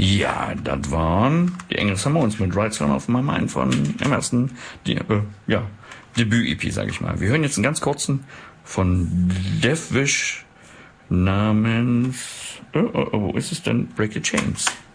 Ja, das waren die Engel Summones mit Rides on of My Mind von dem ersten Debüt-EP, sag ich mal. Wir hören jetzt einen ganz kurzen von Deathwish namens... wo ist es denn? Break the Chains.